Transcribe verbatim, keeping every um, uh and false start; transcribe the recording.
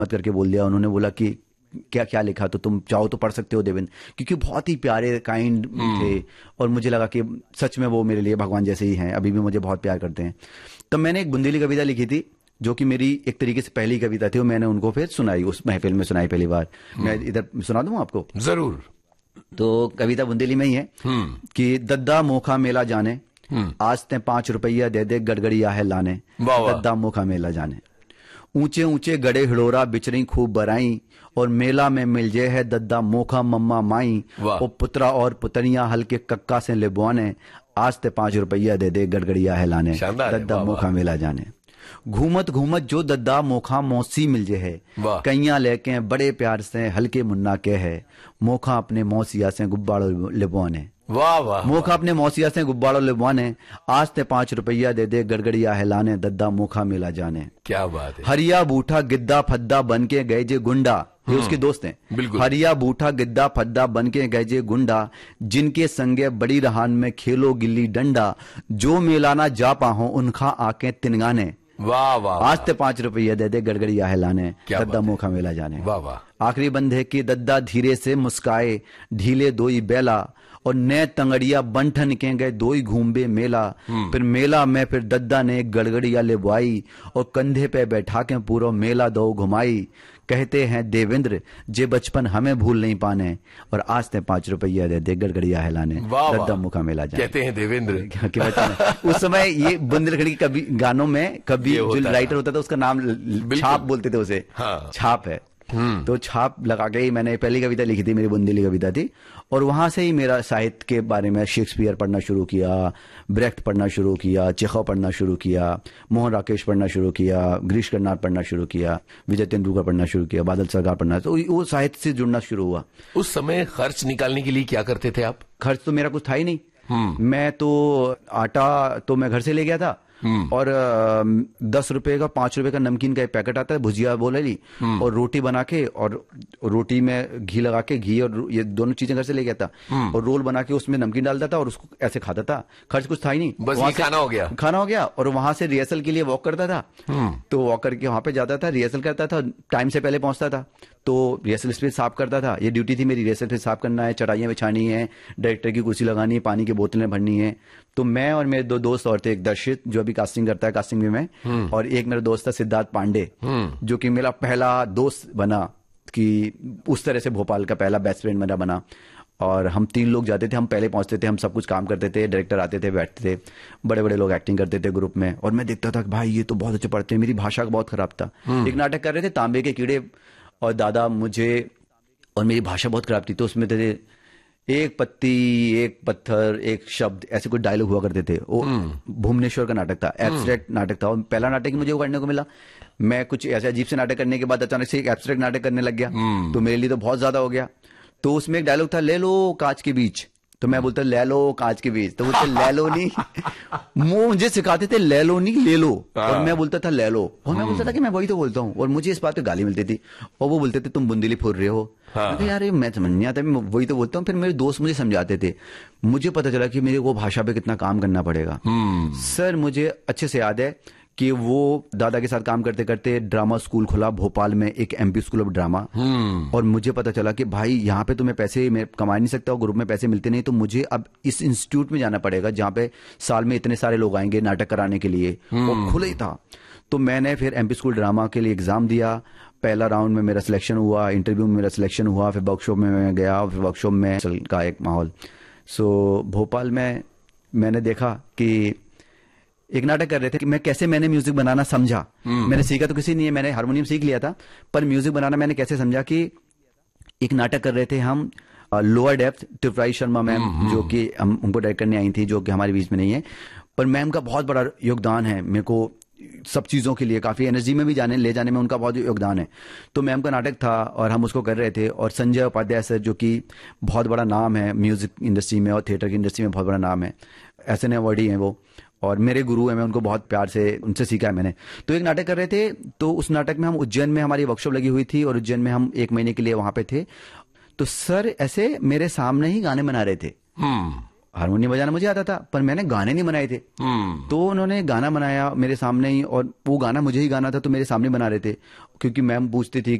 मत करके बोल दिया। उन्होंने बोला कि क्या क्या लिखा, तो तुम चाहो तो पढ़ सकते हो देवेंद्र, क्योंकि बहुत ही प्यारे काइंड थे और मुझे लगा कि सच में वो मेरे लिए भगवान जैसे ही हैं, अभी भी मुझे बहुत प्यार करते हैं। तो मैंने एक बुंदेली कविता लिखी थी जो कि मेरी एक तरीके से पहली कविता थी, और मैंने उनको फिर सुनाई, उस महफिल में सुनाई पहली बार। मैं इधर सुना दूं आपको? जरूर। तो कविता बुंदेली में ही है कि दद्दा मोखा मेला जाने, आज ते पांच रुपया दे दे गड़गड़िया है लाने, दद्दा मोखा मेला जाने। ऊंचे ऊंचे गड़े हिड़ोरा बिचरी खूब बराई, और मेला में मिल जे है दद्दा मोखा मम्मा माई, और पुत्रा और पुतनिया हल्के कक्का से लिबवाने, आज ते पांच रुपया दे दे गड़गड़िया है लाने, दद्दा मोखा मेला जाने। घूमत घूमत जो दद्दा मोखा मौसी मिल जे है, कैया लेके बड़े प्यार से हल्के मुन्ना के है, मोखा अपने मौसिया से गुब्बाड़ो लिबवाने। वाह वाह। मोखा अपने मौसिया से गुब्बाड़ो लिबवाने, आज ते पांच रुपया दे दे गड़गड़िया हिलाने, दद्दा मोखा मेला जाने। क्या बात है। हरिया बूठा गिद्दा फद्दा बन के गए जे गुंडा, ये उसके दोस्त हैं। बिल्कुल। हरिया बूठा गिद्दा फद्दा बन के गए जे गुंडा, जिनके संगे बड़ी रहान में खेलो गिल्ली डंडा, जो मेलाना जा पाहो उनका आके तिनगाने। वाह वाह। आज ते पांच रुपये दे दे गड़गड़िया हिलाने, दद्दा मोखा मेला जाने। वाह वाह। आखिरी बंद है कि दद्दा धीरे से मुस्काए, ढीले दोई बेला, और नए तंगड़िया बंठन के गए दोई घूमबे मेला। फिर मेला में फिर दद्दा ने गड़गड़िया ले बुआई, और कंधे पे बैठा के पूरा मेला दो घुमाई। कहते हैं देवेंद्र जे बचपन हमें भूल नहीं पाने, और आज ते पांच रुपया दे दे गड़गड़िया हिलाने, दद्दा मोखा मेला जाने। कहते हैं देवेंद्र। उस समय ये बुंदेलखंड की कभी गानों में कभी जो राइटर होता था उसका नाम छाप बोलते थे उसे। हाँ। छाप है। तो छाप लगा के ही मैंने पहली कविता लिखी थी, मेरी बुंदेली कविता थी, और वहां से ही मेरा साहित्य के बारे में शेक्सपियर पढ़ना शुरू किया, ब्रेख्त पढ़ना शुरू किया, चेखव पढ़ना शुरू किया, मोहन राकेश पढ़ना शुरू किया, गिरीश कर्नाड पढ़ना शुरू किया, विजय तेंदुलकर पढ़ना शुरू किया, बादल सरकार पढ़ना, तो वो साहित्य से जुड़ना शुरू हुआ। उस समय खर्च निकालने के लिए क्या करते थे आप? खर्च तो मेरा कुछ था ही नहीं। मैं तो आटा तो मैं घर से ले गया था, और दस रुपए का पांच रुपए का नमकीन का एक पैकेट आता है, भुजिया बोले ली, और रोटी बना के, और रोटी में घी लगा के, घी और ये दोनों चीजें घर से ले गया था, और रोल बना के उसमें नमकीन डालता था और उसको ऐसे खाता था। खर्च कुछ था ही नहीं, बस ये खाना हो गया। खाना हो गया। और वहां से रिहर्सल के लिए वॉक करता था, तो वॉक करके वहां पे जाता था, रिहर्सल करता था, टाइम से पहले पहुंचता था, तो रिहर्सल स्पेस साफ करता था। ये ड्यूटी थी मेरी, रिहर्सल स्पेस साफ करना है, चटाइयां बिछानी है, डायरेक्टर की कुर्सी लगानी है, पानी की बोतलें भरनी है। तो मैं और मेरे दो दोस्त और थे, एक दर्शित जो अभी कास्टिंग करता है, कास्टिंग में मैं, और एक मेरा दोस्त था सिद्धार्थ पांडे, जो कि मेरा पहला दोस्त बना, कि उस तरह से भोपाल का पहला बेस्ट फ्रेंड मेरा बना। और हम तीन लोग जाते थे, हम पहले पहुंचते थे, हम सब कुछ काम करते थे, डायरेक्टर आते थे, बैठते थे, बड़े बड़े लोग एक्टिंग करते थे ग्रुप में, और मैं देखता था कि भाई ये तो बहुत अच्छे पढ़ते हैं। मेरी भाषा बहुत खराब था। एक नाटक कर रहे थे तांबे के कीड़े, और दादा मुझे, और मेरी भाषा बहुत खराब थी, तो उसमें थे एक पत्ती, एक पत्थर, एक शब्द, ऐसे कुछ डायलॉग हुआ करते थे। वो भुवनेश्वर का नाटक था, एब्स्ट्रैक्ट नाटक था, और पहला नाटक मुझे वो करने को मिला। मैं कुछ ऐसे अजीब से नाटक करने के बाद अचानक से एक एब्स्ट्रैक्ट नाटक करने लग गया, तो मेरे लिए तो बहुत ज्यादा हो गया। तो उसमें एक डायलॉग था, ले लो कांच के बीच, तो मैं बोलता ले लो कांच के बीच, तो बोलते ले लो नहीं, वो मुझे सिखाते थे ले लो नहीं ले लो, और मैं बोलता था ले लो, और मैं बोलता था कि मैं वही तो बोलता हूँ, और मुझे इस बात पे गाली मिलती थी, और वो बोलते थे तुम बुंदेली फोड़ रहे हो। हाँ। तो यार मैं समझ नहीं आता, मैं वही तो बोलता हूँ। फिर मेरे दोस्त मुझे समझाते थे, मुझे पता चला कि मेरे वो भाषा पे कितना काम करना पड़ेगा। सर मुझे अच्छे से याद है कि वो दादा के साथ काम करते करते ड्रामा स्कूल खुला भोपाल में, एक एमपी स्कूल ऑफ ड्रामा, और मुझे पता चला कि भाई यहाँ पे तो मैं पैसे मैं कमा नहीं सकता, और ग्रुप में पैसे मिलते नहीं, तो मुझे अब इस इंस्टीट्यूट में जाना पड़ेगा जहाँ पे साल में इतने सारे लोग आएंगे नाटक कराने के लिए, वो खुला ही था। तो मैंने फिर एमपी स्कूल ड्रामा के लिए एग्जाम दिया, पहला राउंड में मेरा सिलेक्शन हुआ, इंटरव्यू में मेरा सिलेक्शन हुआ, फिर वर्कशॉप में मैं गया, फिर वर्कशॉप में का एक माहौल। सो भोपाल में मैंने देखा कि एक नाटक कर रहे थे कि मैं कैसे मैंने म्यूजिक बनाना समझा। मैंने सीखा तो किसी नहीं है, मैंने हारमोनियम सीख लिया था, पर म्यूजिक बनाना मैंने कैसे समझा कि एक नाटक कर रहे थे हम, लोअर डेप्थ, टिपराई शर्मा मैम जो कि हम उनको डायरेक्ट करने आई थी, जो कि हमारे बीच में नहीं है, पर मैम का बहुत बड़ा योगदान है मेरे को सब चीज़ों के लिए, काफ़ी एनर्जी में भी जाने ले जाने में उनका बहुत योगदान है। तो मैम का नाटक था और हम उसको कर रहे थे, और संजय उपाध्याय सर जो कि बहुत बड़ा नाम है म्यूजिक इंडस्ट्री में और थिएटर की इंडस्ट्री में बहुत बड़ा नाम है, एस एन अवार्डी हैं वो, और मेरे गुरु हैं, मैं उनको बहुत प्यार से उनसे सीखा है मैंने। तो एक नाटक कर रहे थे, तो उस नाटक में हम उज्जैन में हमारी वर्कशॉप लगी हुई थी, और उज्जैन में हम एक महीने के लिए वहां पे थे। तो सर ऐसे मेरे सामने ही गाने बना रहे थे, हारमोनियम बजाना मुझे आता था, पर मैंने गाने नहीं बनाए थे। हम्म तो उन्होंने गाना बनाया मेरे सामने ही, और वो गाना मुझे ही गाना था, तो मेरे सामने बना रहे थे, क्योंकि मैम पूछती थी